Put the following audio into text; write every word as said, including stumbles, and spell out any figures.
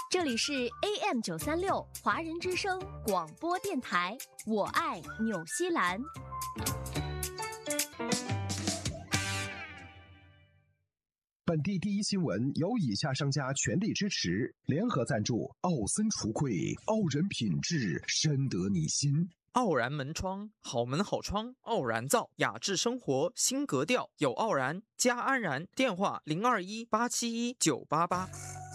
这里是 A M 九三六华人之声广播电台，我爱纽西兰。 本地第一新闻由以下商家全力支持，联合赞助：奥森橱柜，傲人品质，深得你心。 傲然门窗，好门好窗，傲然造，雅致生活新格调，有傲然加安然。电话零二一八七一九八八。